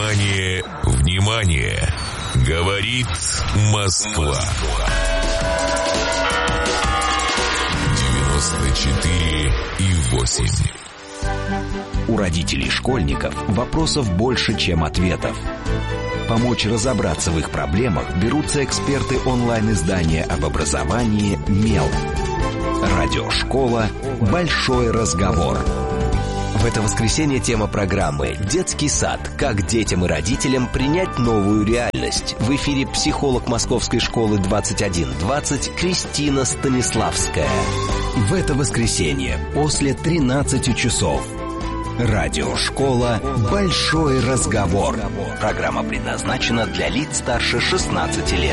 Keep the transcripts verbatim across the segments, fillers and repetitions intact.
Внимание, внимание! Говорит Москва. девяносто четыре и восемь. У родителей школьников вопросов больше, чем ответов. Помочь разобраться в их проблемах берутся эксперты онлайн-издания об образовании «Мел». Радиошкола «Большой разговор». В это воскресенье тема программы «Детский сад. Как детям и родителям принять новую реальность». В эфире психолог Московской школы двадцать один двадцать Кристина Станиславская. В это воскресенье после тринадцати часов. Радиошкола «Большой разговор». Программа предназначена для лиц старше шестнадцати лет.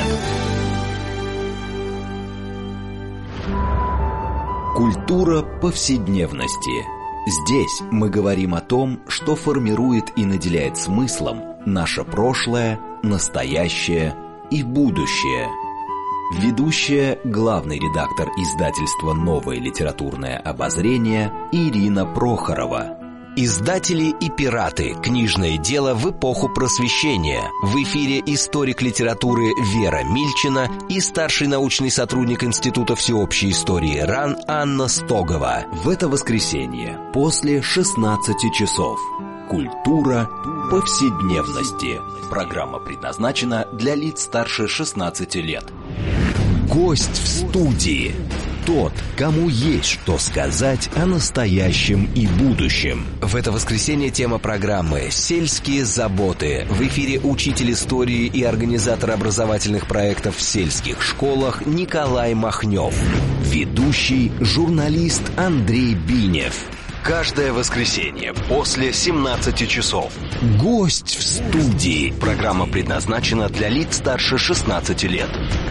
Культура повседневности. Здесь мы говорим о том, что формирует и наделяет смыслом наше прошлое, настоящее и будущее. Ведущая, главный редактор издательства «Новое литературное обозрение» Ирина Прохорова. Издатели и пираты. Книжное дело в эпоху Просвещения. В эфире историк литературы Вера Мильчина и старший научный сотрудник Института всеобщей истории РАН Анна Стогова. В это воскресенье после шестнадцати часов. Культура повседневности. Программа предназначена для лиц старше шестнадцати лет. Гость в студии. Тот, кому есть что сказать о настоящем и будущем. В это воскресенье тема программы «Сельские заботы». В эфире учитель истории и организатор образовательных проектов в сельских школах Николай Махнев. Ведущий журналист Андрей Бинев. Каждое воскресенье после семнадцати часов. Гость в студии. Программа предназначена для лиц старше шестнадцати лет.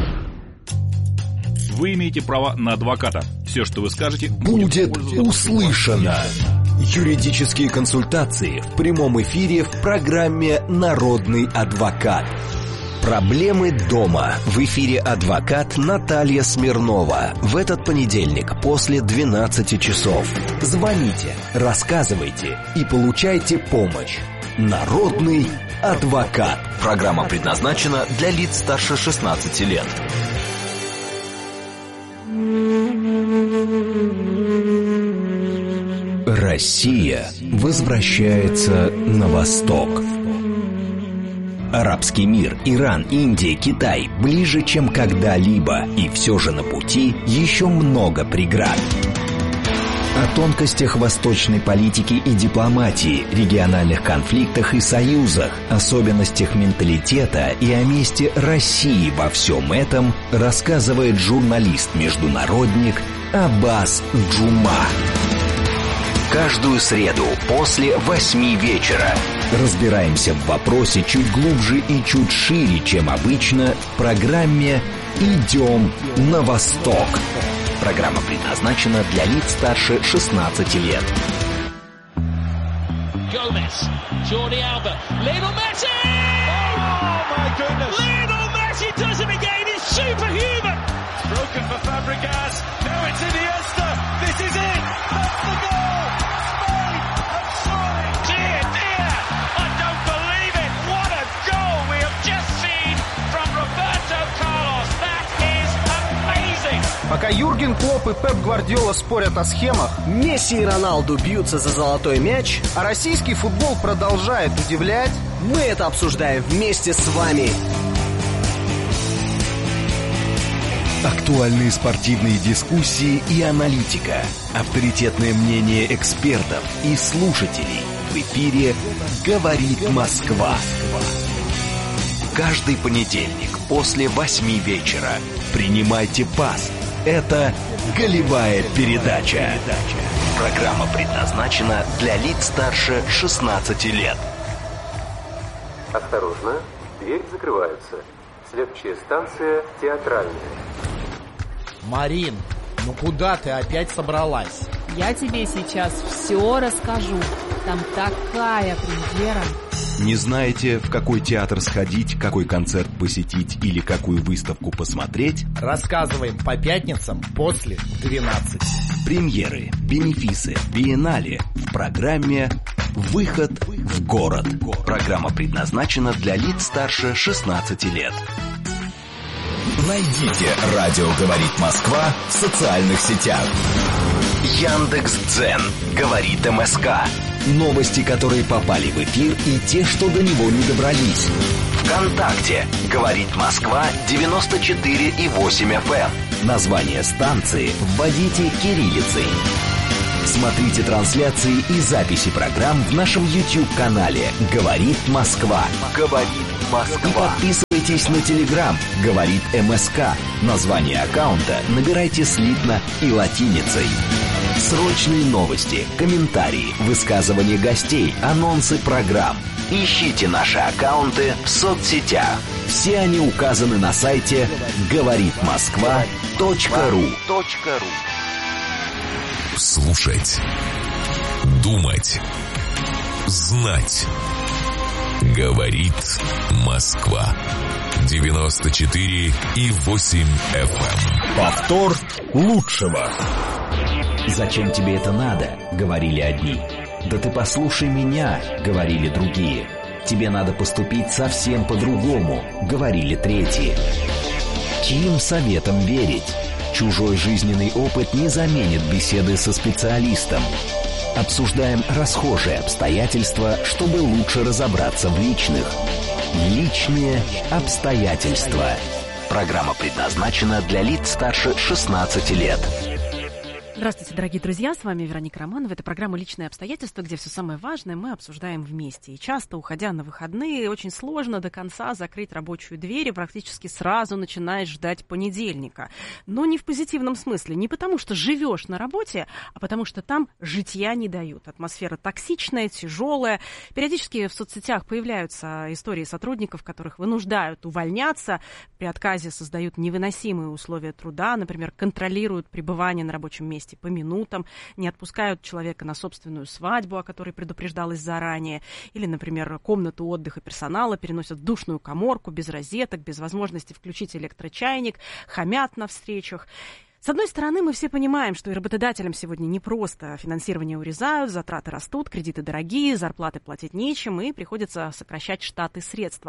Вы имеете право на адвоката. Все, что вы скажете, будет услышано. Юридические консультации в прямом эфире в программе «Народный адвокат». Проблемы дома. В эфире адвокат Наталья Смирнова. В этот понедельник после двенадцати часов. Звоните, рассказывайте и получайте помощь. Народный адвокат. Программа предназначена для лиц старше шестнадцати лет. Россия возвращается на восток. Арабский мир, Иран, Индия, Китай ближе, чем когда-либо, и все же на пути еще много преград. О тонкостях восточной политики и дипломатии, региональных конфликтах и союзах, особенностях менталитета и о месте России во всем этом рассказывает журналист-международник Аббас Джума. Каждую среду после восьми вечера разбираемся в вопросе чуть глубже и чуть шире, чем обычно, в программе «Идем на восток». Программа предназначена для лиц старше шестнадцати лет. Gomez, Jordi Alba, Lionel Messi! Oh my goodness! Lionel Messi does it again. It's superhuman. It's broken for Fabregas. Now it's Iniesta. This is it. That's the goal. Spain have scored. Dear, dear, I don't believe it. What a goal we have just seen from Roberto Carlos. That is amazing. Пока Юрген Клопп и Пеп Гвардиола спорят о схемах, Месси и Роналду бьются за золотой мяч, а российский футбол продолжает удивлять, мы это обсуждаем вместе с вами. Актуальные спортивные дискуссии и аналитика. Авторитетное мнение экспертов и слушателей. В эфире «Говорит Москва». Каждый понедельник после восьми вечера. Принимайте пас. Это «Голевая передача». Программа предназначена для лиц старше шестнадцати лет. Осторожно, дверь закрывается. Следующая станция Театральная. Марин, ну куда ты опять собралась? Я тебе сейчас все расскажу. Там такая премьера. Не знаете, в какой театр сходить, какой концерт посетить или какую выставку посмотреть? Рассказываем по пятницам после двенадцати. Премьеры, бенефисы, биеннале в программе Выход в город. Программа предназначена для лиц старше шестнадцати лет. Найдите «Радио говорит Москва» в социальных сетях. Яндекс.Дзен. Говорит МСК. Новости, которые попали в эфир, и те, что до него не добрались. ВКонтакте. Говорит Москва девяносто четыре и восемь эф эм. Название станции вводите кириллицей. Смотрите трансляции и записи программ в нашем YouTube-канале «Говорит Москва». «Говорит Москва». И подписывайтесь на Telegram «Говорит МСК». Название аккаунта набирайте слитно и латиницей. Срочные новости, комментарии, высказывания гостей, анонсы программ. Ищите наши аккаунты в соцсетях. Все они указаны на сайте говорит москва точка ру. Слушать, думать, знать. Говорит Москва. девяносто четыре и восемь эф эм. Повтор лучшего. «Зачем тебе это надо?» — говорили одни. «Да ты послушай меня», — говорили другие. «Тебе надо поступить совсем по-другому», — говорили третьи. Чьим советам верить? Чужой жизненный опыт не заменит беседы со специалистом. Обсуждаем расхожие обстоятельства, чтобы лучше разобраться в личных. Личные обстоятельства. Программа предназначена для лиц старше шестнадцати лет. Здравствуйте, дорогие друзья, с вами Вероника Романова. Это программа «Личные обстоятельства», где все самое важное мы обсуждаем вместе. И часто, уходя на выходные, очень сложно до конца закрыть рабочую дверь и практически сразу начинаешь ждать понедельника. Но не в позитивном смысле, не потому что живешь на работе, а потому что там житья не дают. Атмосфера токсичная, тяжелая. Периодически в соцсетях появляются истории сотрудников, которых вынуждают увольняться, при отказе создают невыносимые условия труда, например, контролируют пребывание на рабочем месте по минутам, не отпускают человека на собственную свадьбу, о которой предупреждалось заранее, или, например, комнату отдыха персонала переносят в душную каморку без розеток, без возможности включить электрочайник, хамят на встречах. С одной стороны, мы все понимаем, что и работодателям сегодня не просто финансирование урезают, затраты растут, кредиты дорогие, зарплаты платить нечем, и приходится сокращать штаты средства.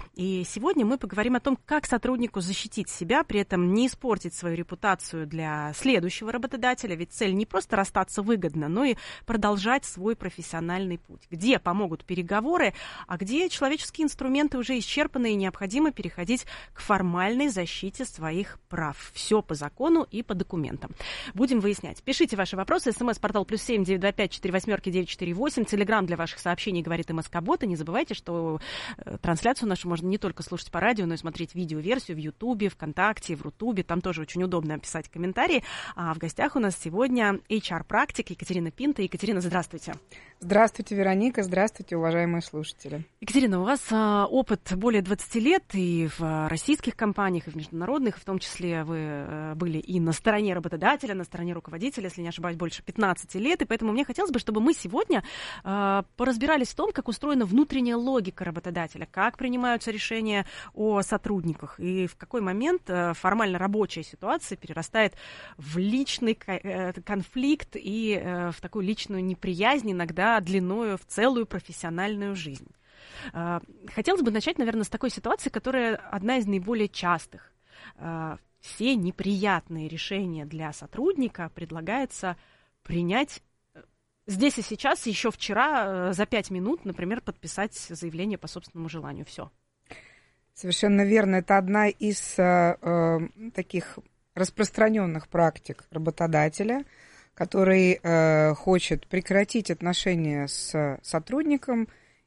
И сегодня мы поговорим о том, как сотруднику защитить себя, при этом не испортить свою репутацию для следующего работодателя, ведь цель не просто расстаться выгодно, но и продолжать свой профессиональный путь. Где помогут переговоры, а где человеческие инструменты уже исчерпаны и необходимо переходить к формальной защите своих прав. Все по закону и по документам. Будем выяснять. Пишите ваши вопросы. СМС-портал плюс семь девять два пять четыре восьмерки девять четыре восемь. Телеграм для ваших сообщений говорит МСК-бот. И не забывайте, что трансляцию нашу можно не только слушать по радио, но и смотреть видеоверсию в Ютубе, ВКонтакте, в Рутубе. Там тоже очень удобно писать комментарии. А в гостях у нас сегодня эйч ар-практик Екатерина Пинта. Екатерина, здравствуйте. Здравствуйте, Вероника. Здравствуйте, уважаемые слушатели. Екатерина, у вас а, опыт более двадцати лет и в российских компаниях, и в международных, в том числе вы а, были и на стороне работодателя, на стороне руководителя, если не ошибаюсь, больше пятнадцати лет. И поэтому мне хотелось бы, чтобы мы сегодня э, поразбирались в том, как устроена внутренняя логика работодателя, как принимаются решения о сотрудниках и в какой момент э, формально рабочая ситуация перерастает в личный э, конфликт и э, в такую личную неприязнь, иногда длиною в целую профессиональную жизнь. Э, хотелось бы начать, наверное, с такой ситуации, которая одна из наиболее частых. Э, Все неприятные решения для сотрудника предлагается принять здесь и сейчас, еще вчера, за пять минут, например, подписать заявление по собственному желанию. Все. Совершенно верно. Это одна из э, э, таких распространенных практик работодателя, который э, хочет прекратить отношения с сотрудником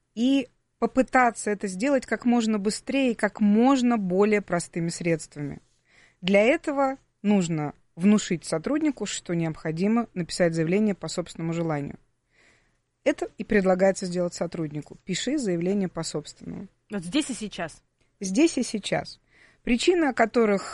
и попытаться это сделать как можно быстрее и как можно более простыми средствами. Для этого нужно внушить сотруднику, что необходимо написать заявление по собственному желанию. Это и предлагается сделать сотруднику. Пиши заявление по собственному. Вот здесь и сейчас. Здесь и сейчас. Причины, о которых,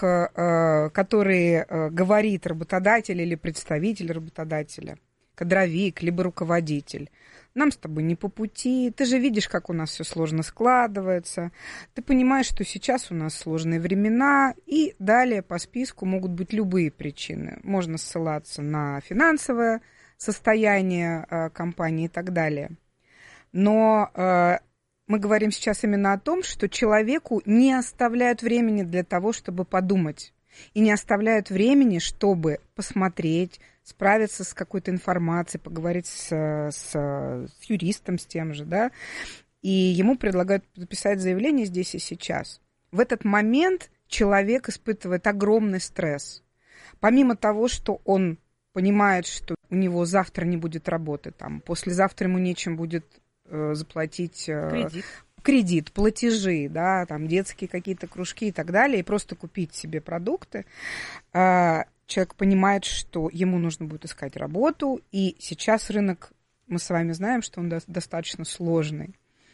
которые говорит работодатель или представитель работодателя, кадровик, либо руководитель. Нам с тобой не по пути, ты же видишь, как у нас все сложно складывается, ты понимаешь, что сейчас у нас сложные времена, и далее по списку могут быть любые причины. Можно ссылаться на финансовое состояние компании и так далее. Но э, мы говорим сейчас именно о том, что человеку не оставляют времени для того, чтобы подумать. И не оставляют времени, чтобы посмотреть, справиться с какой-то информацией, поговорить с, с, с юристом, с тем же, да. И ему предлагают написать заявление здесь и сейчас. В этот момент человек испытывает огромный стресс. Помимо того, что он понимает, что у него завтра не будет работы, там, послезавтра ему нечем будет э, заплатить э, кредит. кредит, платежи, да, там, детские какие-то кружки и так далее, и просто купить себе продукты, э, человек понимает, что ему нужно будет искать работу, и сейчас рынок, мы с вами знаем, что он до- достаточно сложный.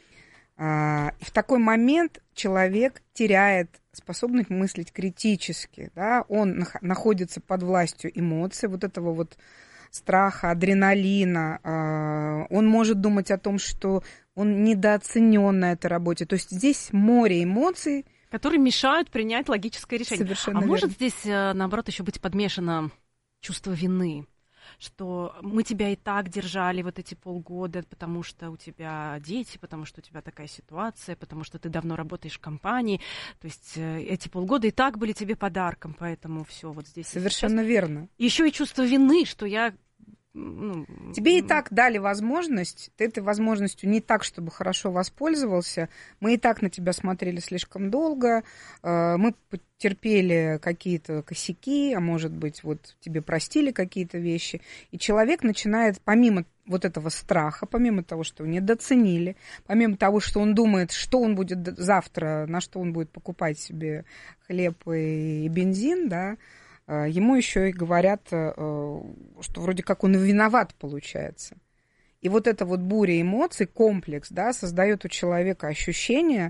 Э, и в такой момент человек теряет способность мыслить критически, да, он нах- находится под властью эмоций, вот этого вот страха, адреналина, э, он может думать о том, что он недооценен на этой работе, то есть здесь море эмоций, которые мешают принять логическое решение. Совершенно а верно. Может здесь, наоборот, еще быть подмешано чувство вины? Что мы тебя и так держали вот эти полгода, потому что у тебя дети, потому что у тебя такая ситуация, потому что ты давно работаешь в компании. То есть эти полгода и так были тебе подарком, поэтому все вот здесь. Совершенно верно. Еще и чувство вины, что я... Ну, тебе и так дали возможность, ты этой возможностью не так, чтобы хорошо воспользовался, мы и так на тебя смотрели слишком долго, мы потерпели какие-то косяки, а может быть, вот тебе простили какие-то вещи, и человек начинает, помимо вот этого страха, помимо того, что его недооценили, помимо того, что он думает, что он будет завтра, на что он будет покупать себе хлеб и бензин, да, ему еще и говорят, что вроде как он виноват, получается. И вот эта вот буря эмоций, комплекс, да, создает у человека ощущение,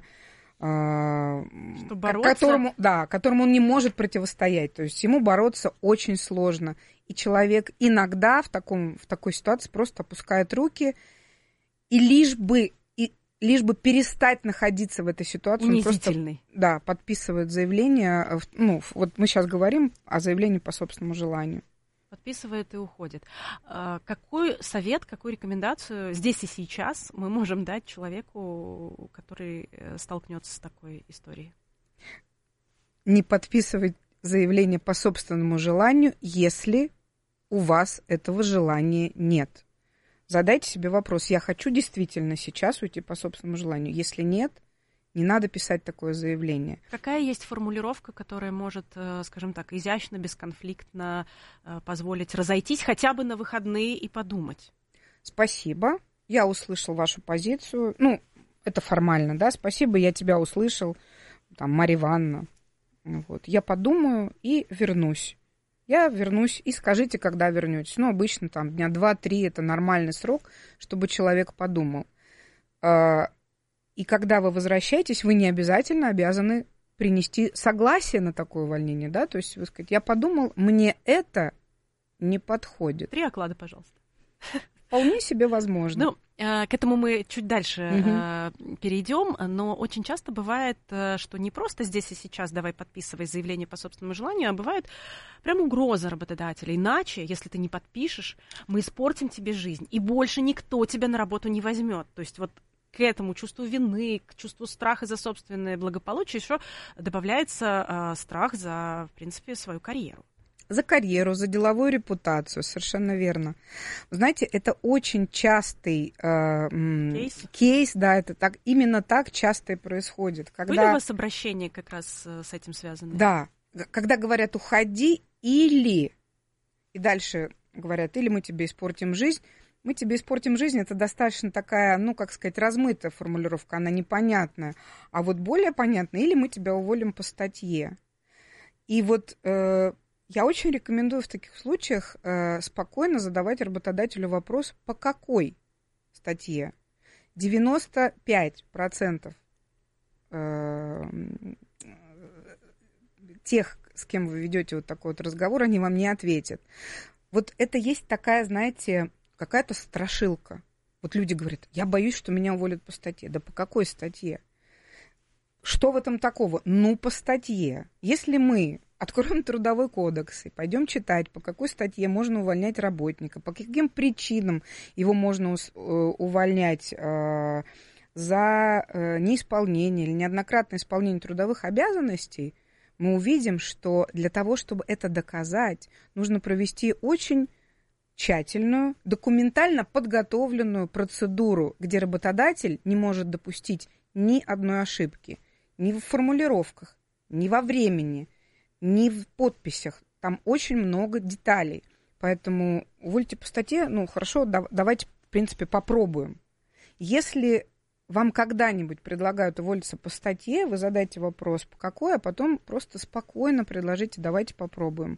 которому, да, которому он не может противостоять. То есть ему бороться очень сложно. И человек иногда в, таком, в такой ситуации просто опускает руки, и лишь бы лишь бы перестать находиться в этой ситуации, он просто, да, подписывает заявление, ну, вот мы сейчас говорим о заявлении по собственному желанию. Подписывает и уходит. Какой совет, какую рекомендацию здесь и сейчас мы можем дать человеку, который столкнется с такой историей? Не подписывать заявление по собственному желанию, если у вас этого желания нет. Задайте себе вопрос, я хочу действительно сейчас уйти по собственному желанию. Если нет, не надо писать такое заявление. Какая есть формулировка, которая может, скажем так, изящно, бесконфликтно позволить разойтись хотя бы на выходные и подумать? Спасибо, я услышал вашу позицию. Ну, это формально, да, спасибо, я тебя услышал, там, Марья Ивановна. Вот. Я подумаю и вернусь. Я вернусь, и скажите, когда вернетесь. Ну, обычно там дня два-три это нормальный срок, чтобы человек подумал. И когда вы возвращаетесь, вы не обязательно обязаны принести согласие на такое увольнение, да, то есть вы скажете, я подумал, мне это не подходит. Три оклада, пожалуйста. Вполне себе возможно. Ну, к этому мы чуть дальше угу. перейдем, но очень часто бывает, что не просто здесь и сейчас давай подписывай заявление по собственному желанию, а бывает прям угроза работодателя. Иначе, если ты не подпишешь, мы испортим тебе жизнь, и больше никто тебя на работу не возьмет. То есть вот к этому чувству вины, к чувству страха за собственное благополучие еще добавляется страх за, в принципе, свою карьеру. За карьеру, за деловую репутацию, совершенно верно. Вы знаете, это очень частый э, кейс? кейс, да, это так, именно так часто и происходит. Когда... Были у вас обращения как раз с этим связаны? Да, когда говорят «уходи» или, и дальше говорят, или мы тебе испортим жизнь, мы тебе испортим жизнь, это достаточно такая, ну, как сказать, размытая формулировка, она непонятная, а вот более понятная, или мы тебя уволим по статье. И вот... Э, Я очень рекомендую в таких случаях э, спокойно задавать работодателю вопрос, по какой статье. девяносто пять процентов э, тех, с кем вы ведете вот такой вот разговор, они вам не ответят. Вот это есть такая, знаете, какая-то страшилка. Вот люди говорят, я боюсь, что меня уволят по статье. Да по какой статье? Что в этом такого? Ну, по статье. Если мы откроем трудовой кодекс и пойдем читать, по какой статье можно увольнять работника, по каким причинам его можно увольнять за неисполнение или неоднократное исполнение трудовых обязанностей, мы увидим, что для того, чтобы это доказать, нужно провести очень тщательную, документально подготовленную процедуру, где работодатель не может допустить ни одной ошибки, ни в формулировках, ни во времени, ни в подписях. Там очень много деталей. Поэтому увольте по статье, ну, хорошо, да, давайте, в принципе, попробуем. Если вам когда-нибудь предлагают уволиться по статье, вы задайте вопрос, по какой, а потом просто спокойно предложите, давайте попробуем.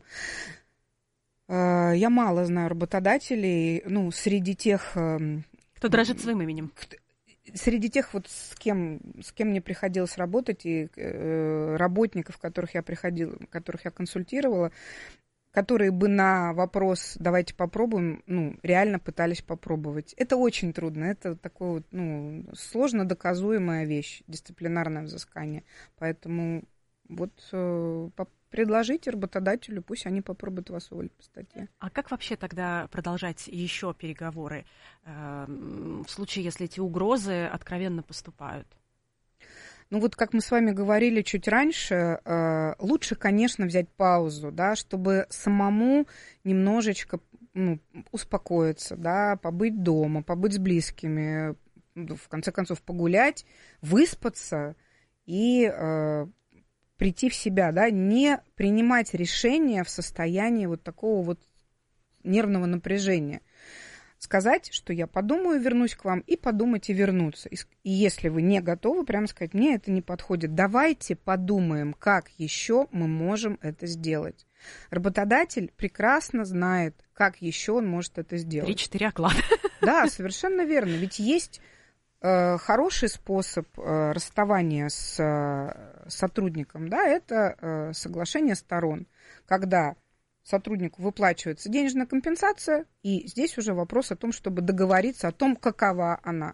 Я мало знаю работодателей, ну, среди тех... Кто дрожит своим именем. Среди тех, вот с кем, с кем мне приходилось работать, и э, работников, которых я приходила, которых я консультировала, которые бы на вопрос «давайте попробуем», ну, реально пытались попробовать. Это очень трудно, это такое вот, ну, сложно доказуемая вещь, дисциплинарное взыскание. Поэтому вот э, предложите работодателю, пусть они попробуют вас уволить по статье. А как вообще тогда продолжать еще переговоры э, в случае, если эти угрозы откровенно поступают? Ну вот, как мы с вами говорили чуть раньше, э, лучше, конечно, взять паузу, да, чтобы самому немножечко, ну, успокоиться, да, побыть дома, побыть с близкими, в конце концов погулять, выспаться и э, прийти в себя, да, не принимать решения в состоянии вот такого вот нервного напряжения. Сказать, что я подумаю, вернусь к вам, и подумать и вернуться. И если вы не готовы, прямо сказать, мне это не подходит. Давайте подумаем, как еще мы можем это сделать. Работодатель прекрасно знает, как еще он может это сделать. Три-четыре оклада. Да, совершенно верно. Ведь есть э, хороший способ э, расставания с э, сотрудником, да, это э, соглашение сторон, когда сотруднику выплачивается денежная компенсация, и здесь уже вопрос о том, чтобы договориться о том, какова она.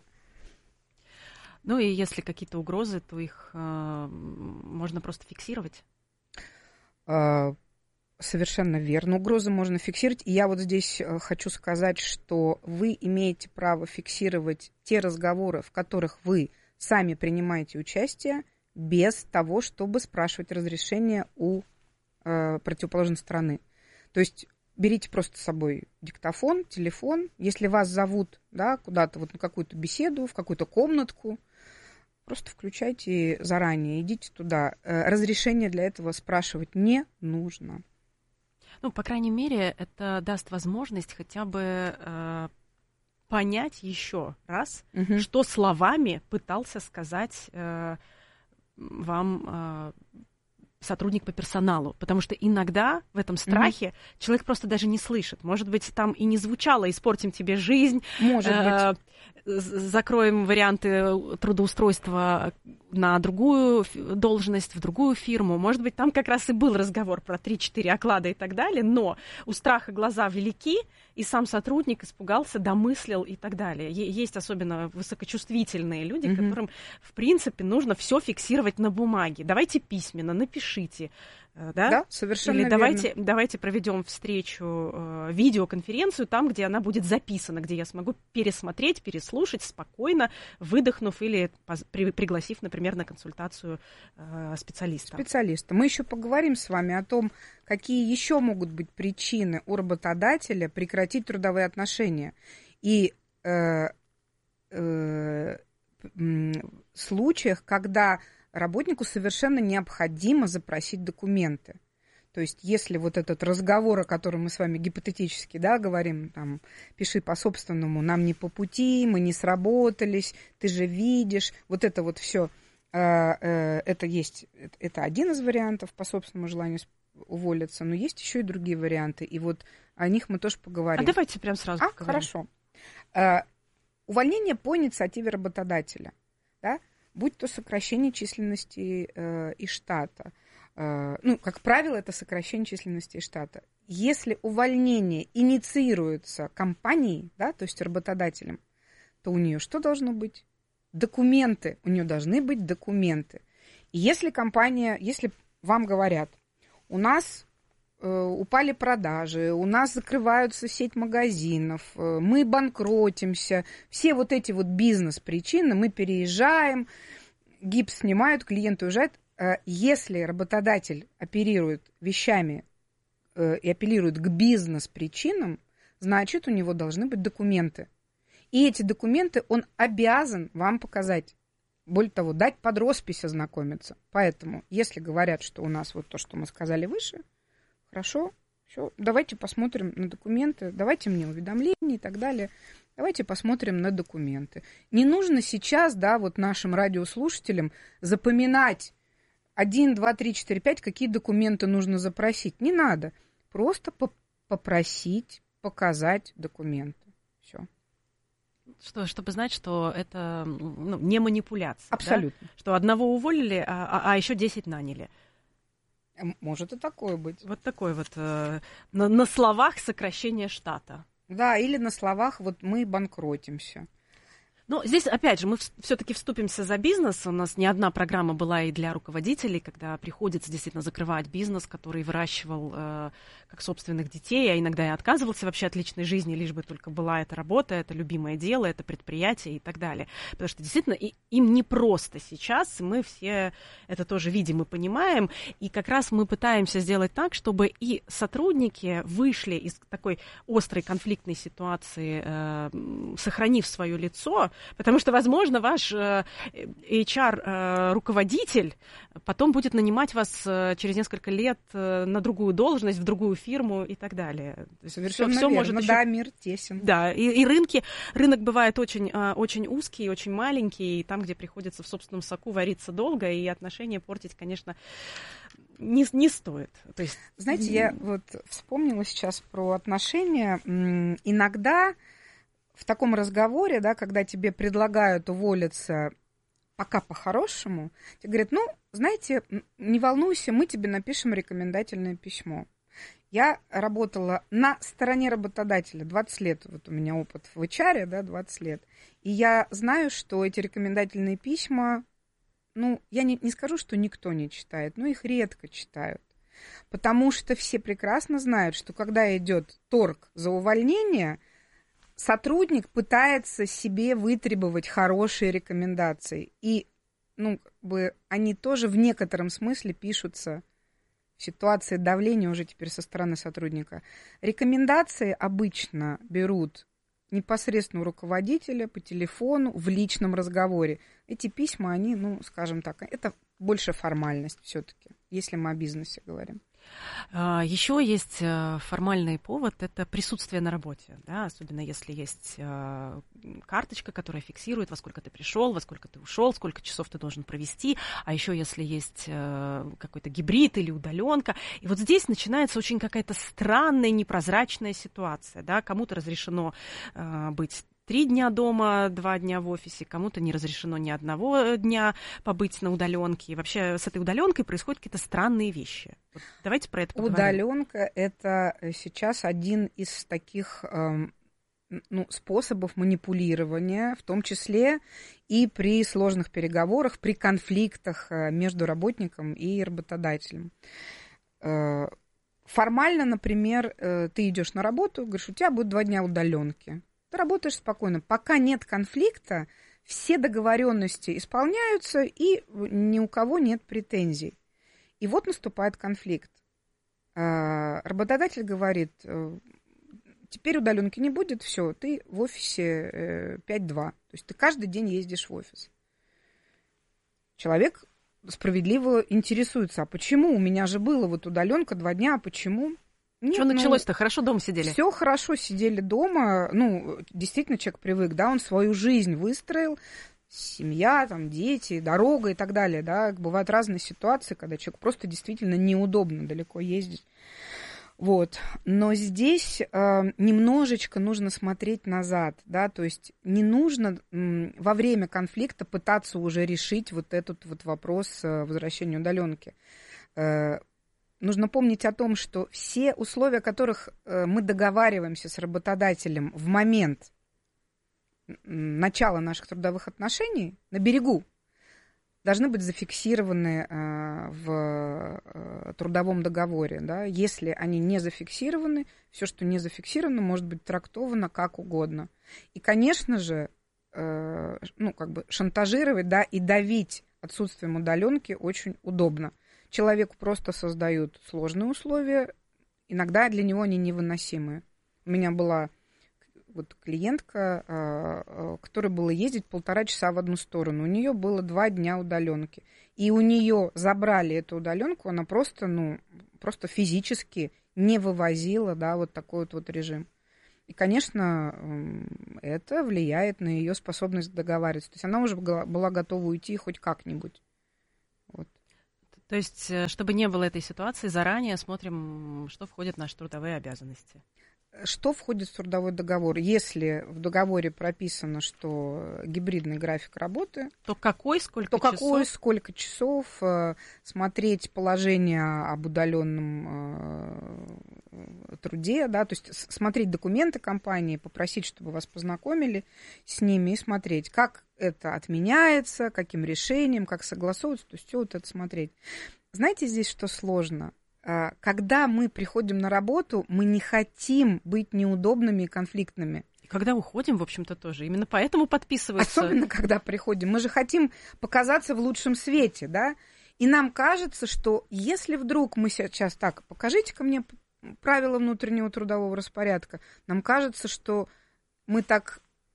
Ну и если какие-то угрозы, то их э, можно просто фиксировать? Э, совершенно верно. Угрозы можно фиксировать. И я вот здесь хочу сказать, что вы имеете право фиксировать те разговоры, в которых вы сами принимаете участие, без того, чтобы спрашивать разрешение у э, противоположной стороны. То есть берите просто с собой диктофон, телефон. Если вас зовут, да, куда-то вот на какую-то беседу, в какую-то комнатку, просто включайте заранее, идите туда. Разрешение для этого спрашивать не нужно. Ну, по крайней мере, это даст возможность хотя бы э, понять еще раз, угу. что словами пытался сказать э, вам э, сотрудник по персоналу, потому что иногда в этом страхе mm-hmm. человек просто даже не слышит. Может быть, там и не звучало «испортим тебе жизнь», Может э- быть. «закроем варианты трудоустройства на другую должность, в другую фирму». Может быть, там как раз и был разговор про три-четыре оклада и так далее, но у страха глаза велики, и сам сотрудник испугался, домыслил и так далее. Есть особенно высокочувствительные люди, mm-hmm. которым, в принципе, нужно все фиксировать на бумаге. Давайте письменно, напишите. Да? Да, совершенно Или верно. давайте, давайте проведем встречу, э, видеоконференцию там, где она будет записана, где я смогу пересмотреть, переслушать спокойно, выдохнув или при, пригласив, например, на консультацию э, специалиста. Специалиста. Мы еще поговорим с вами о том, какие еще могут быть причины у работодателя прекратить трудовые отношения. И э, э, э, случаях, когда работнику совершенно необходимо запросить документы. То есть, если вот этот разговор, о котором мы с вами гипотетически, да, говорим, там, пиши по собственному, нам не по пути, мы не сработались, ты же видишь, вот это вот все, это есть, это один из вариантов по собственному желанию уволиться, но есть еще и другие варианты, и вот о них мы тоже поговорим. А давайте прям сразу а, поговорим. Хорошо. Увольнение по инициативе работодателя, да, будь то сокращение численности э, и штата. Э, ну, как правило, это сокращение численности и штата. Если увольнение инициируется компанией, да, то есть работодателем, то у нее что должно быть? Документы. У нее должны быть документы. И если компания, если вам говорят, у нас э, упали продажи, у нас закрываются сеть магазинов, э, мы банкротимся, все вот эти вот бизнес-причины, мы переезжаем, гипс снимают, клиенты уезжают. Э, если работодатель оперирует вещами э, и апеллирует к бизнес-причинам, значит, у него должны быть документы. И эти документы он обязан вам показать. Более того, дать под роспись ознакомиться. Поэтому, если говорят, что у нас вот то, что мы сказали выше, хорошо, все, давайте посмотрим на документы, давайте мне уведомления и так далее. Давайте посмотрим на документы. Не нужно сейчас, да, вот нашим радиослушателям запоминать один, два, три, четыре, пять, какие документы нужно запросить. Не надо. Просто попросить показать документы. Все. Что, чтобы знать, что это ну, не манипуляция. Абсолютно. Да? Что одного уволили, а, а еще десять наняли. Может и такое быть. Вот такое вот э, на, на словах сокращение штата. Да, или на словах вот мы банкротимся. Но здесь, опять же, мы все-таки вступимся за бизнес. У нас не одна программа была и для руководителей, когда приходится действительно закрывать бизнес, который выращивал э, как собственных детей, а иногда и отказывался вообще от личной жизни, лишь бы только была эта работа, это любимое дело, это предприятие и так далее. Потому что действительно и, им непросто сейчас, мы все это тоже видим и понимаем, и как раз мы пытаемся сделать так, чтобы и сотрудники вышли из такой острой конфликтной ситуации, э, сохранив свое лицо. Потому что, возможно, ваш э, эйч ар-руководитель потом будет нанимать вас э, через несколько лет э, на другую должность, в другую фирму и так далее. Совершенно всё, всё верно, может да, еще... мир тесен. Да, и, и рынки, рынок бывает очень, э, очень узкий, очень маленький, и там, где приходится в собственном соку вариться долго, и отношения портить, конечно, не, не стоит. То есть... Знаете, я вот вспомнила сейчас про отношения. Иногда... В таком разговоре, да, когда тебе предлагают уволиться пока по-хорошему, тебе говорят, ну, знаете, не волнуйся, мы тебе напишем рекомендательное письмо. Я работала на стороне работодателя двадцать лет, вот у меня опыт в эйч ар, да, двадцать лет, и я знаю, что эти рекомендательные письма, ну, я не, не скажу, что никто не читает, но их редко читают, потому что все прекрасно знают, что когда идет торг за увольнение, сотрудник пытается себе вытребовать хорошие рекомендации. И, ну, как бы они тоже в некотором смысле пишутся в ситуации давления уже теперь со стороны сотрудника. Рекомендации обычно берут непосредственно у руководителя по телефону в личном разговоре. Эти письма, они, ну, скажем так, это больше формальность все-таки, если мы о бизнесе говорим. Еще есть формальный повод, это присутствие на работе, да, особенно если есть карточка, которая фиксирует, во сколько ты пришел, во сколько ты ушел, сколько часов ты должен провести, а еще если есть какой-то гибрид или удаленка. И вот здесь начинается очень какая-то странная, непрозрачная ситуация, да, кому-то разрешено быть три дня дома, два дня в офисе, кому-то не разрешено ни одного дня побыть на удаленке. И вообще с этой удаленкой происходят какие-то странные вещи. Вот давайте про это поговорим. Удаленка – это сейчас один из таких эм, ну, способов манипулирования, в том числе и при сложных переговорах, при конфликтах между работником и работодателем. Э, формально, например, э, ты идешь на работу, говоришь, у тебя будет два дня удаленки. Ты работаешь спокойно. Пока нет конфликта, все договоренности исполняются, и ни у кого нет претензий. И вот наступает конфликт. Работодатель говорит, теперь удаленки не будет, все, ты в офисе пять-два. То есть ты каждый день ездишь в офис. Человек справедливо интересуется, а почему? У меня же было вот удаленка два дня, а почему? Нет, что началось-то? Ну, хорошо дома сидели? Все хорошо, сидели дома. Ну, действительно, человек привык, да, он свою жизнь выстроил, семья, там, дети, дорога и так далее, да. Бывают разные ситуации, когда человеку просто действительно неудобно далеко ездить. Вот. Но здесь э, немножечко нужно смотреть назад, да, то есть не нужно м, во время конфликта пытаться уже решить вот этот вот вопрос э, возвращения удаленки. Э, Нужно помнить о том, что все условия, о которых мы договариваемся с работодателем в момент начала наших трудовых отношений на берегу, должны быть зафиксированы э, в э, трудовом договоре. Да? Если они не зафиксированы, все, что не зафиксировано, может быть трактовано как угодно. И, конечно же, э, ну, как бы шантажировать, да, и давить отсутствием удаленки очень удобно. Человеку просто создают сложные условия, иногда для него они невыносимые. У меня была вот клиентка, которой было ездить полтора часа в одну сторону. У нее было два дня удаленки. И у нее забрали эту удаленку, она просто, ну, просто физически не вывозила, да, вот такой вот, вот режим. И, конечно, это влияет на ее способность договариваться. То есть она уже была готова уйти хоть как-нибудь. Вот. То есть, чтобы не было этой ситуации, заранее смотрим, что входит в наши трудовые обязанности. Что входит в трудовой договор? Если в договоре прописано, что гибридный график работы, то какой, сколько то часов? какой, сколько часов, смотреть положение об удаленном труде, да, то есть смотреть документы компании, попросить, чтобы вас познакомили с ними и смотреть, как это отменяется, каким решением, как согласовывается, то есть все вот это смотреть. Знаете, здесь что сложно? Когда мы приходим на работу, мы не хотим быть неудобными и конфликтными. И когда уходим, в общем-то, тоже. Именно поэтому подписываются. Особенно, когда приходим. Мы же хотим показаться в лучшем свете, да? И нам кажется, что если вдруг мы сейчас так, покажите-ка мне правила внутреннего трудового распорядка, нам кажется, что мы так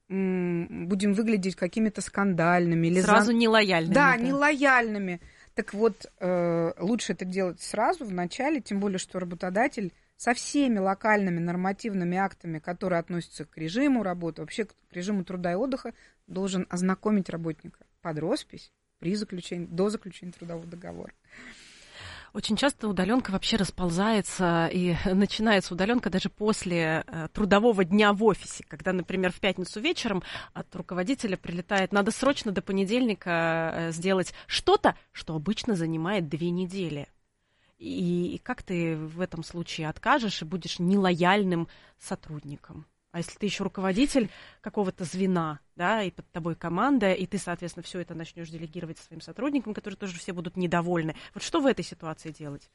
м- будем выглядеть какими-то скандальными. Или Сразу за... нелояльными. Да, да, нелояльными. Так вот, э, лучше это делать сразу, в начале, тем более, что работодатель со всеми локальными нормативными актами, которые относятся к режиму работы, вообще к режиму труда и отдыха, должен ознакомить работника под роспись при заключении, до заключения трудового договора. Очень часто удаленка вообще расползается, и начинается удаленка даже после э, трудового дня в офисе, когда, например, в пятницу вечером от руководителя прилетает, надо срочно до понедельника э, сделать что-то, что обычно занимает две недели. И, и как ты в этом случае откажешь и будешь нелояльным сотрудником? А если ты еще руководитель какого-то звена, да, и под тобой команда, и ты, соответственно, все это начнешь делегировать своим сотрудникам, которые тоже все будут недовольны. Вот что в этой ситуации делать?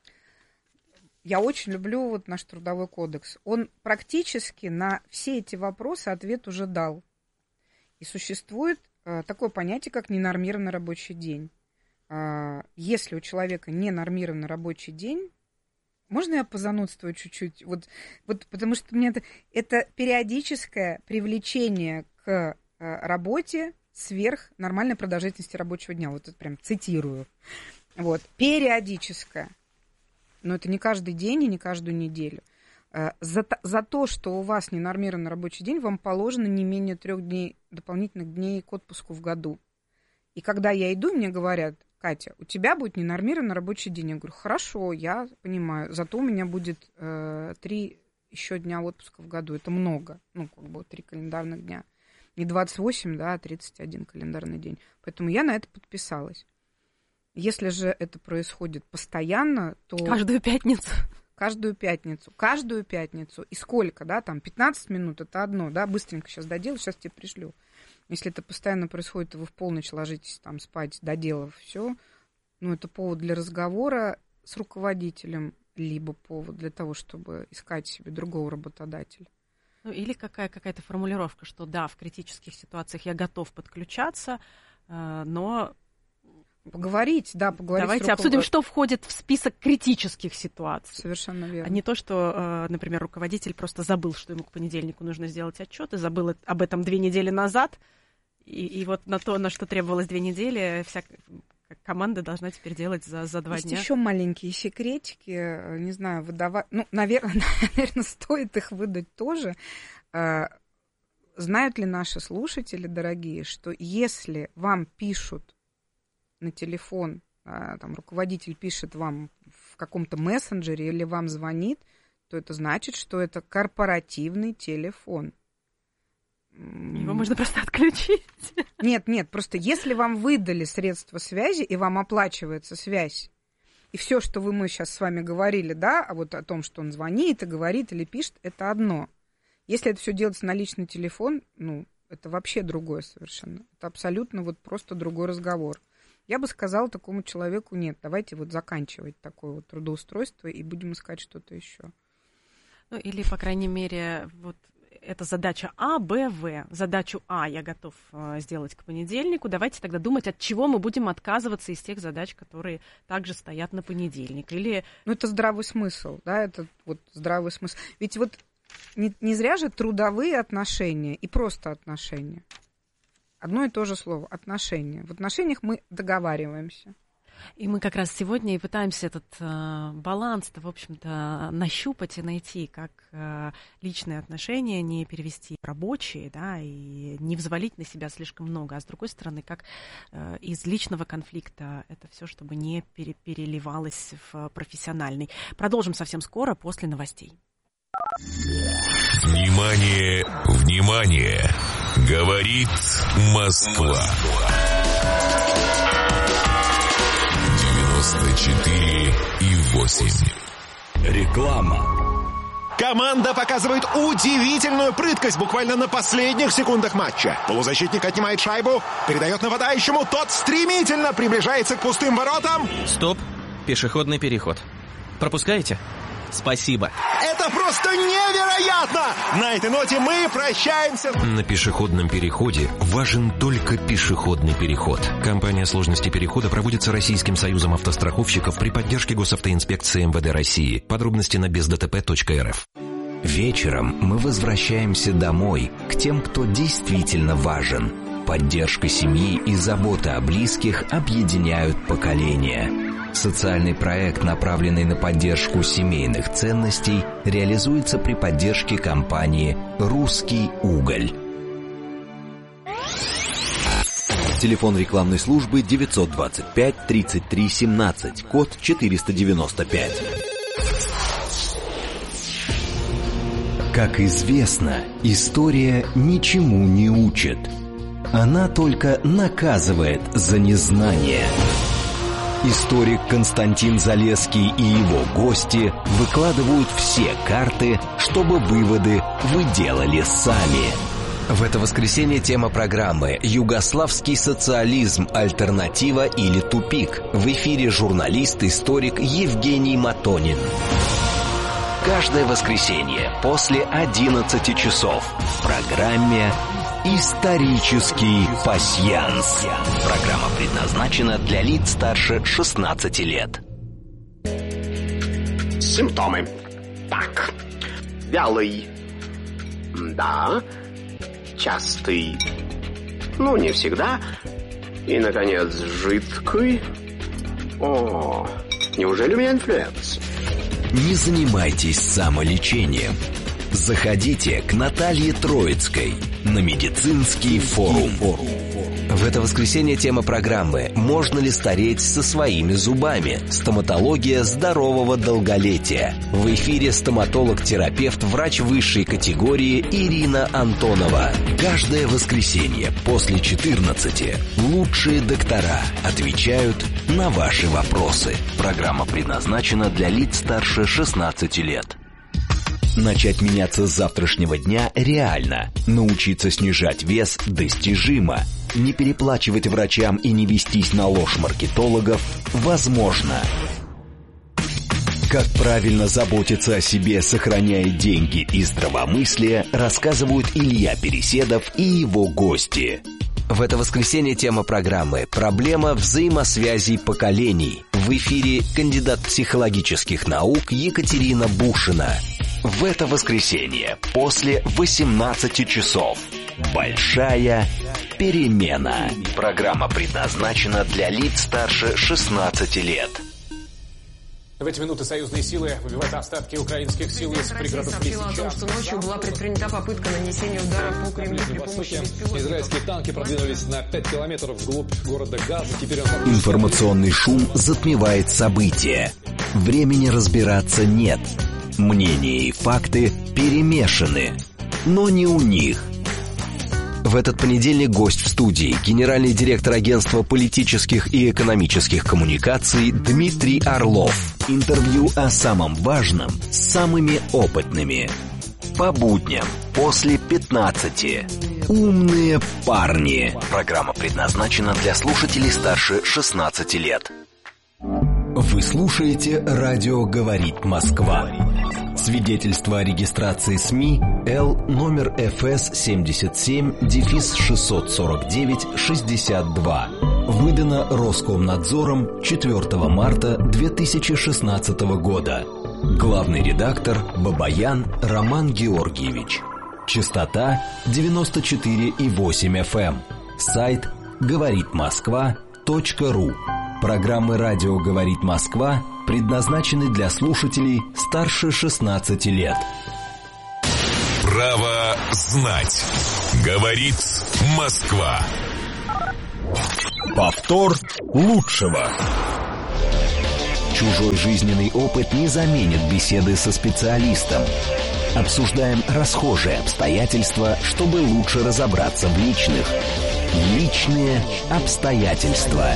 Я очень люблю вот наш трудовой кодекс. Он практически на все эти вопросы ответ уже дал. И существует э, такое понятие, как ненормированный рабочий день. Э, если у человека ненормированный рабочий день, можно я позанудствую чуть-чуть? Вот, вот, потому что мне это, это периодическое привлечение к э, работе сверх нормальной продолжительности рабочего дня. Вот это прям цитирую. Вот, периодическое. Но это не каждый день и не каждую неделю. Э, за, за то, что у вас ненормированный рабочий день, вам положено не менее трех дней, дополнительных дней к отпуску в году. И когда я иду, мне говорят: Катя, у тебя будет ненормированный рабочий день. Я говорю: хорошо, я понимаю, зато у меня будет э, три еще дня отпуска в году. Это много, ну, как бы три календарных дня. Не двадцать восемь, да, а тридцать один календарный день. Поэтому я на это подписалась. Если же это происходит постоянно, то... Каждую пятницу. Каждую пятницу. Каждую пятницу. И сколько, да, там, пятнадцать минут, это одно, да, быстренько сейчас доделаю, сейчас тебе пришлю. Если это постоянно происходит, и вы в полночь ложитесь там спать, доделав все, ну, это повод для разговора с руководителем, либо повод для того, чтобы искать себе другого работодателя. Ну, или какая, какая-то формулировка, что да, в критических ситуациях я готов подключаться, но... Поговорить, да, поговорить. Давайте обсудим, что входит в список критических ситуаций. Совершенно верно. А не то, что, например, руководитель просто забыл, что ему к понедельнику нужно сделать отчет, и забыл об этом две недели назад, и, и вот на то, на что требовалось две недели, вся команда должна теперь делать за, за два Есть дня. Еще маленькие секретики, не знаю, выдавать, ну, наверное, наверное, стоит их выдать тоже. Знают ли наши слушатели, дорогие, что если вам пишут на телефон, там, руководитель пишет вам в каком-то мессенджере или вам звонит, то это значит, что это корпоративный телефон. Его можно просто отключить. Нет, нет, просто если вам выдали средства связи, и вам оплачивается связь, и все, что вы, мы сейчас с вами говорили, да, а вот о том, что он звонит и говорит или пишет, это одно. Если это все делается на личный телефон, ну, это вообще другое совершенно. Это абсолютно вот просто другой разговор. Я бы сказала такому человеку: нет, давайте вот заканчивать такое вот трудоустройство и будем искать что-то еще. Ну, или, по крайней мере, вот это задача А, Б, В. Задачу А я готов э, сделать к понедельнику. Давайте тогда думать, от чего мы будем отказываться из тех задач, которые также стоят на понедельник. Или... Ну, это здравый смысл, да, это вот здравый смысл. Ведь вот не, не зря же трудовые отношения и просто отношения. Одно и то же слово – отношения. В отношениях мы договариваемся. И мы как раз сегодня и пытаемся этот э, баланс-то, в общем-то, нащупать и найти, как э, личные отношения не перевести в рабочие, да, и не взвалить на себя слишком много, а с другой стороны, как э, из личного конфликта это все, чтобы не пере- переливалось в профессиональный. Продолжим совсем скоро, после новостей. Внимание, внимание! Говорит Москва. девяносто четыре и восемь. Реклама. Команда показывает удивительную прыткость буквально на последних секундах матча. Полузащитник отнимает шайбу, передает нападающему, тот стремительно приближается к пустым воротам. Стоп, пешеходный переход. Пропускаете? Спасибо. Это просто невероятно! На этой ноте мы прощаемся. На пешеходном переходе важен только пешеходный переход. Компания сложности перехода проводится Российским союзом автостраховщиков при поддержке Госавтоинспекции эм вэ дэ России. Подробности на без дэ тэ пэ точка эр эф. Вечером мы возвращаемся домой, к тем, кто действительно важен. Поддержка семьи и забота о близких объединяют поколения. Социальный проект, направленный на поддержку семейных ценностей, реализуется при поддержке компании «Русский уголь». Телефон рекламной службы девятьсот двадцать пять тридцать три семнадцать, код четыреста девяносто пять. Как известно, история ничему не учит. Она только наказывает за незнание. Историк Константин Залесский и его гости выкладывают все карты, чтобы выводы вы делали сами. В это воскресенье тема программы «Югославский социализм. Альтернатива или тупик». В эфире журналист-историк Евгений Матонин. Каждое воскресенье после одиннадцати часов в программе «Исторический пасьянс». Программа предназначена для лиц старше шестнадцати лет. Симптомы. Так. Вялый. Да. Частый. Ну, не всегда. И, наконец, жидкий. О, неужели у меня инфлюенс? Не занимайтесь самолечением. Заходите к Наталье Троицкой на медицинский форум. В это воскресенье тема программы «Можно ли стареть со своими зубами? Стоматология здорового долголетия». В эфире стоматолог-терапевт, врач высшей категории Ирина Антонова. Каждое воскресенье после четырнадцати лучшие доктора отвечают на ваши вопросы. Программа предназначена для лиц старше шестнадцати лет. Начать меняться с завтрашнего дня реально. Научиться снижать вес достижимо. Не переплачивать врачам и не вестись на ложь маркетологов возможно. Как правильно заботиться о себе, сохраняя деньги и здравомыслие, рассказывают Илья Переседов и его гости. В это воскресенье тема программы «Проблема взаимосвязей поколений». В эфире кандидат психологических наук Екатерина Бушина. В это воскресенье после восемнадцати часов. Большая перемена. Программа предназначена для лиц старше шестнадцати лет. В эти минуты союзные силы выбивают остатки украинских сил из пригородов Лисича. Россия сообщила о том, что ночью была предпринята попытка нанесения удара по Кремлю при помощи беспилотников. Израильские танки продвинулись на пять километров вглубь города Газа. Теперь он... Информационный шум затмевает события. Времени разбираться нет. Мнения и факты перемешаны. Но не у них. В этот понедельник гость в студии – генеральный директор агентства политических и экономических коммуникаций Дмитрий Орлов. Интервью о самом важном с самыми опытными. По будням после пятнадцати. «Умные парни». Программа предназначена для слушателей старше шестнадцати лет. Вы слушаете «Радио говорит Москва». Свидетельство о регистрации СМИ Л номер эф эс семьдесят семь шестьсот сорок девять шестьдесят два. Выдано Роскомнадзором четвёртого марта две тысячи шестнадцатого года. Главный редактор Бабаян Роман Георгиевич. Частота девяносто четыре и восемь эф эм. Сайт говорит москва точка ру. Программы «Радио говорит Москва» предназначены для слушателей старше шестнадцати лет. Право знать. Говорит Москва. Повтор лучшего. Чужой жизненный опыт не заменит беседы со специалистом. Обсуждаем расхожие обстоятельства, чтобы лучше разобраться в личных. Личные обстоятельства.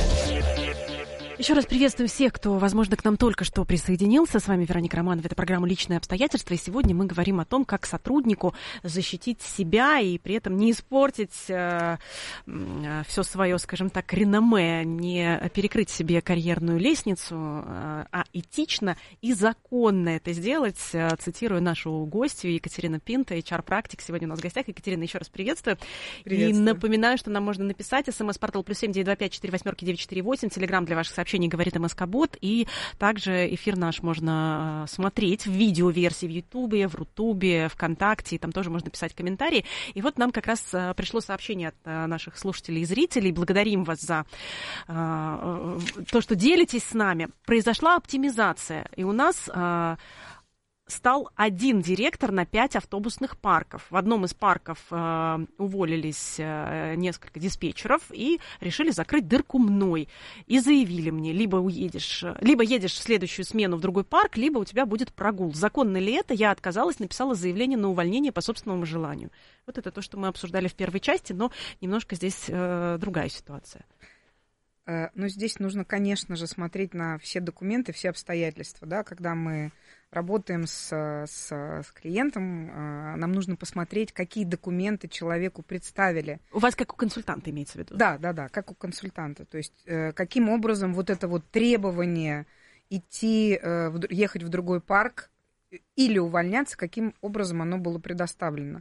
Еще раз приветствую всех, кто, возможно, к нам только что присоединился. С вами Вероника Романова. Это программа «Личные обстоятельства». И сегодня мы говорим о том, как сотруднику защитить себя и при этом не испортить э, э, все свое, скажем так, реноме, не перекрыть себе карьерную лестницу, э, а этично и законно это сделать. Э, цитирую нашу гостью Екатерину Пинто, эйч ар-практик. Сегодня у нас в гостях. Екатерина, еще раз приветствую. приветствую. И напоминаю, что нам можно написать. СМС-портал плюс семь девять два пять четыре восемь девять четыре восемь. Телеграм для ваших сообщений говорит МСК-бот, и также эфир наш можно смотреть в видеоверсии в Ютубе, в Рутубе, ВКонтакте, и там тоже можно писать комментарии. И вот нам как раз пришло сообщение от наших слушателей и зрителей. Благодарим вас за uh, то, что делитесь с нами. Произошла оптимизация, и у нас uh, стал один директор на пять автобусных парков. В одном из парков э, уволились э, несколько диспетчеров и решили закрыть дырку мной. И заявили мне, либо уедешь, либо едешь в следующую смену в другой парк, либо у тебя будет прогул. Законно ли это? Я отказалась, написала заявление на увольнение по собственному желанию. Вот это то, что мы обсуждали в первой части, но немножко здесь э, другая ситуация. Но здесь нужно, конечно же, смотреть на все документы, все обстоятельства. Да? Когда мы работаем с, с, с клиентом, нам нужно посмотреть, какие документы человеку представили. У вас как у консультанта имеется в виду? Да, да, да, как у консультанта. То есть каким образом вот это вот требование идти, ехать в другой парк или увольняться, каким образом оно было предоставлено.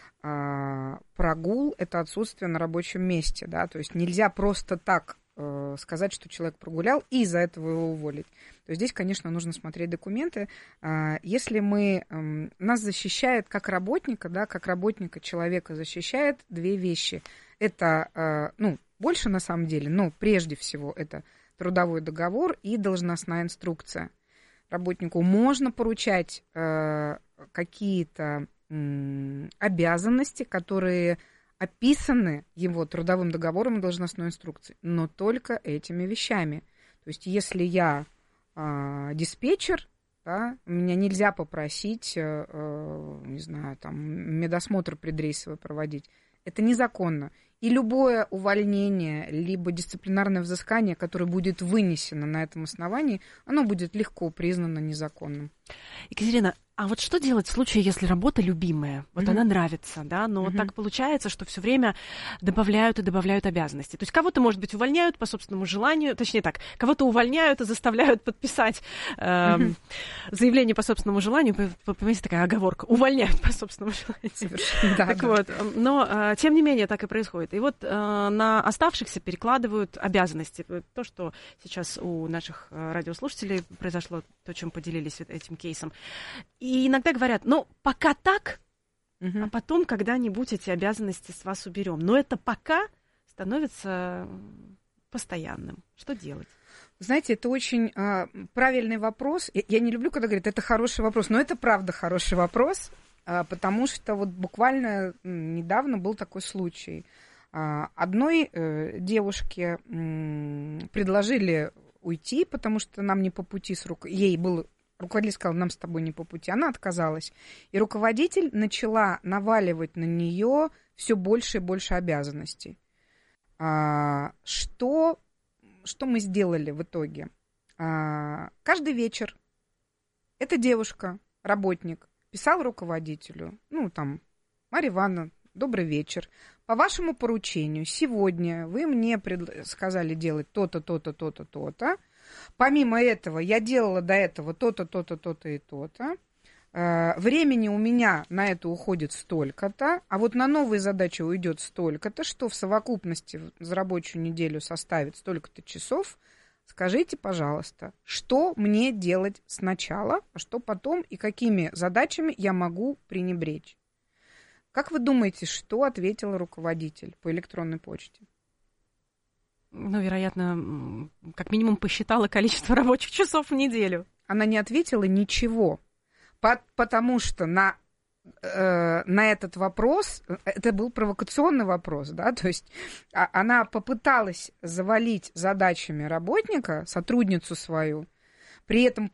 Прогул – это отсутствие на рабочем месте. Да? То есть нельзя просто так сказать, что человек прогулял, и из-за этого его уволить. То есть здесь, конечно, нужно смотреть документы. Если мы... Нас защищает как работника, да, как работника человека защищает две вещи. Это, ну, больше на самом деле, но прежде всего это трудовой договор и должностная инструкция. Работнику можно поручать какие-то обязанности, которые... описаны его трудовым договором и должностной инструкцией, но только этими вещами. То есть, если я э, диспетчер, да, меня нельзя попросить, э, э, не знаю, там, медосмотр предрейсовый проводить. Это незаконно. И любое увольнение, либо дисциплинарное взыскание, которое будет вынесено на этом основании, оно будет легко признано незаконным. Екатерина, а вот что делать в случае, если работа любимая, вот mm-hmm. она нравится, да, но mm-hmm. так получается, что все время добавляют и добавляют обязанности. То есть кого-то, может быть, увольняют по собственному желанию, точнее так, кого-то увольняют и заставляют подписать э, mm-hmm. заявление по собственному желанию, понимаете, такая оговорка, увольняют по собственному желанию. Да, так да. вот, но э, тем не менее так и происходит. И вот э, на оставшихся перекладывают обязанности. То, что сейчас у наших радиослушателей произошло, то, чем поделились этим кейсом. И иногда говорят, ну, пока так, uh-huh. а потом когда-нибудь эти обязанности с вас уберем. Но это пока становится постоянным. Что делать? Знаете, это очень а, правильный вопрос. Я, я не люблю, когда говорят, это хороший вопрос, но это правда хороший вопрос, а, потому что вот буквально недавно был такой случай. А, одной э, девушке м, предложили уйти, потому что нам не по пути с рук... Ей был... Руководитель сказал, нам с тобой не по пути. Она отказалась. И руководитель начала наваливать на нее все больше и больше обязанностей. А, что, что мы сделали в итоге? А, каждый вечер эта девушка, работник, писал руководителю, ну, там, Марья Ивановна, добрый вечер. По вашему поручению сегодня вы мне пред... сказали делать то-то, то-то, то-то, то-то. Помимо этого я делала до этого то-то, то-то, то-то и то-то. Времени у меня на это уходит столько-то, а вот на новые задачи уйдет столько-то, что в совокупности за рабочую неделю составит столько-то часов. Скажите, пожалуйста, что мне делать сначала, а что потом и какими задачами я могу пренебречь? Как вы думаете, что ответил руководитель по электронной почте? Ну, вероятно, как минимум посчитала количество рабочих часов в неделю. Она не ответила ничего. Потому что на, э, на этот вопрос, это был провокационный вопрос, да, то есть она попыталась завалить задачами работника, сотрудницу свою, при этом